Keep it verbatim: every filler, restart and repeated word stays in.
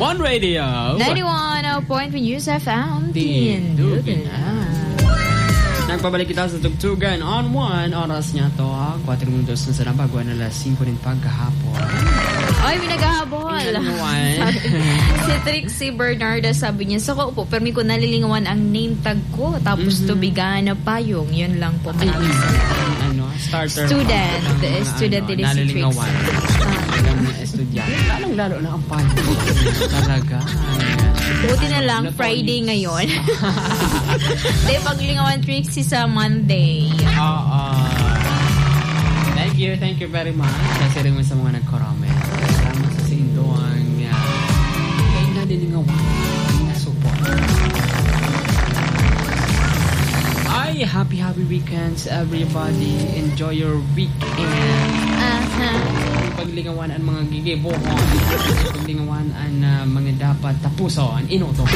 One Radio. ninety-one point one News F M. Tindugan na. Nagpabalik kita sa tugtugan on one. Oras niya to, ha? four minutos na sa nabaguan na alas five rin pagkahapon. Ay, may naghahabol. Si Trixie Bernarda sabi niya, so ko po, permi ko nalilingawan ang name tag ko. Tapos mm-hmm. tubigan na payong. Yun lang po. Maraming ano, starter. Student. The ano, student din si Trixie. Nalilingawan. Alam na estudyante. Lalong lalo na ang payong. Talaga. Buti na lang, Friday ngayon. Di paglingawan Trixie sa Monday. Oo. Thank you, thank you very much. Kasi rin mo sa mga nag-comment. Salamat sa sindoang uh, kay nalilingawan na support. Ay, happy, happy weekends, everybody. Enjoy your weekend. Uh-huh. Paglingawan ang mga gigibo ko. Paglingawan ang uh, mga dapat tapuson. Inuto.